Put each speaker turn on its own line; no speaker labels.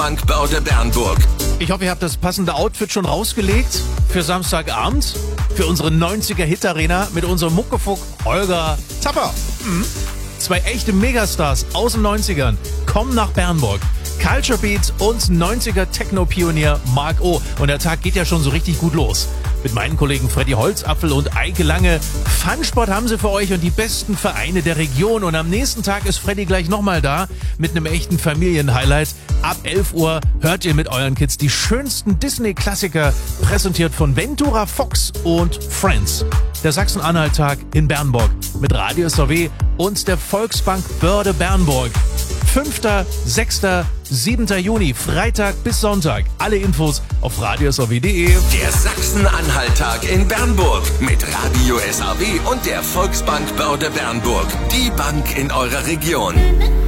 Volksbank Börde-Bernburg.
Ich hoffe, ihr habt das passende Outfit schon rausgelegt für Samstagabend, für unsere 90er-Hit-Arena mit unserem Muckefuck Holger Zapper. Zwei echte Megastars aus den 90ern kommen nach Bernburg. Culture Beat und 90er Techno-Pionier Mark O. Und der Tag geht ja schon so richtig gut los. Mit meinen Kollegen Freddy Holzapfel und Eike Lange. Funsport haben sie für euch und die besten Vereine der Region. Und am nächsten Tag ist Freddy gleich nochmal da mit einem echten Familienhighlight. Ab 11 Uhr hört ihr mit euren Kids die schönsten Disney-Klassiker, präsentiert von Ventura Fox und Friends. Der Sachsen-Anhalt-Tag in Bernburg mit Radio SAW und der Volksbank Börde-Bernburg. 5., 6., 7. Juni, Freitag bis Sonntag. Alle Infos auf radiosaw.de.
Der Sachsen-Anhalt-Tag in Bernburg mit Radio SAW und der Volksbank Börde-Bernburg. Die Bank in eurer Region.